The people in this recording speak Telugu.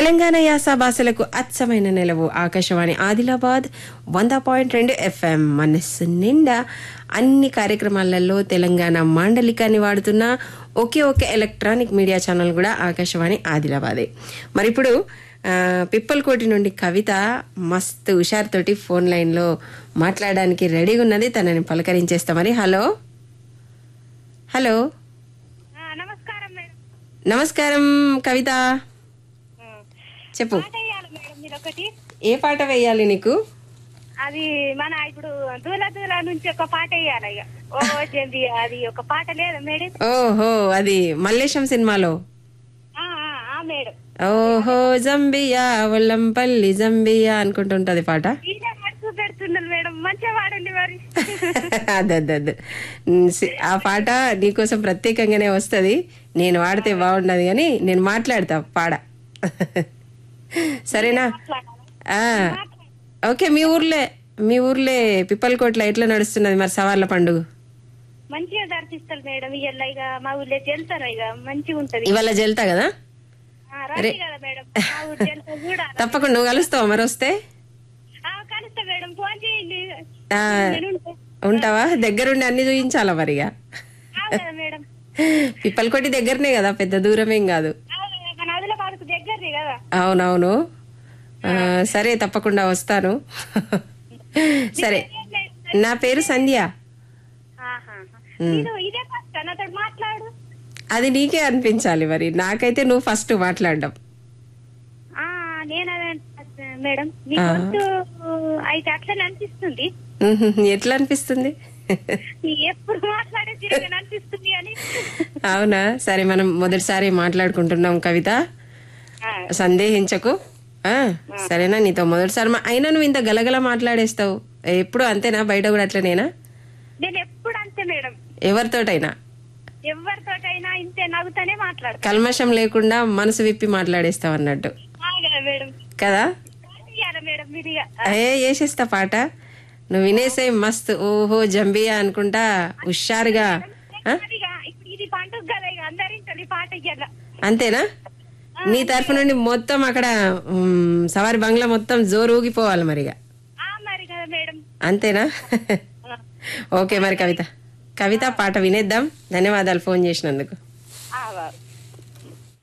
తెలంగాణ యాస భాషలకు అచ్చమైన నిలవు ఆకాశవాణి ఆదిలాబాద్ 100.2 FM మనస్సు నిండా అన్ని కార్యక్రమాలలో తెలంగాణ మాండలికాన్ని వాడుతున్న ఒకే ఎలక్ట్రానిక్ మీడియా ఛానల్ కూడా ఆకాశవాణి ఆదిలాబాదే. మరి ఇప్పుడు పిప్పలకోటి నుండి కవిత మస్తు హుషారుతోటి ఫోన్ లైన్లో మాట్లాడడానికి రెడీగా ఉన్నది. తనని పలకరించేస్తాం. మరి హలో హలో నమస్కారం కవిత, చెప్పు. ఏ పాట వేయాలి నీకు? అది మన ఇప్పుడు దూల దూల నుంచి ఒక పాట వేయాలి. ఓ జంబి అది ఒక పాట లేదా మేడం? ఓహో, అది మల్లేశం సినిమాలో. మేడం ఓహో జంబియా ఒల్లంపల్లి జంబియా అనుకుంటుంటది పాట. పెడుతున్నారు మేడం, మంచిగా పాడండి మరి. అదద్దద్దు, ఆ పాట నీకోసం ప్రత్యేకంగానే వస్తుంది. నేను వాడితే బాగుండదు కానీ నేను మాట్లాడతా పాడ. సరేనా? ఓకే. మీ ఊర్లే పిప్పలకోట్ల ఎట్లా నడుస్తున్నది మరి సవాళ్ళ పండుగ? మంచిగా దర్శిస్తారు మేడం. ఇక మా ఊర్లో జల్తారు, ఇక మంచిగా ఉంటది. ఇవాళ జల్తా కదా? తప్పకుండా నువ్వు కలుస్తావా మరి? వస్తే కలుస్తా మేడం, ఫోన్ చేయండి. ఉంటావా? దగ్గరుండి అన్ని చూపించాలా మరిగా? మేడం పిప్పలకోటి దగ్గరనే కదా, పెద్ద దూరమేం కాదు. దగ్గరనే కదా? అవునవును. సరే, తప్పకుండా వస్తాను. సరే, నా పేరు సంధ్య. మాట్లాడు. అది నీకే అనిపించాలి మరి, నాకైతే నువ్వు ఫస్ట్ మాట్లాడడం. మేడం అయితే అట్లనే అనిపిస్తుంది. ఎట్లా అనిపిస్తుంది? ఎప్పుడు మాట్లాడే అనిపిస్తుంది అని. అవునా? సరే, మనం మొదటిసారి మాట్లాడుకుంటున్నాం కవిత, సందేహించకు. సరేనా? నీతో మొదటిసారి అయినా నువ్వు ఇంత గలగల మాట్లాడేస్తావు. ఎప్పుడు అంతేనా? బయట కూడా అట్లనేనా? నేను ఎప్పుడు అంతే మేడం. ఎవరితోటైనా ఇంతే, నవ్వుతానే మాట్లాడు. కల్మషం లేకుండా మనసు విప్పి మాట్లాడేస్తావు అన్నట్టు కదా? వేసేస్తా పాట, నువ్వు వినేసే మస్తు. ఓహో జంబియా అనుకుంటా హుషారుగా. అంతేనా? నీ తరఫు నుండి మొత్తం అక్కడ సవారి బంగ్లా మొత్తం జోరు ఊగిపోవాలి మరిగా. అంతేనా? ఓకే మరి కవిత పాట వినేద్దాం. ధన్యవాదాలు ఫోన్ చేసినందుకు.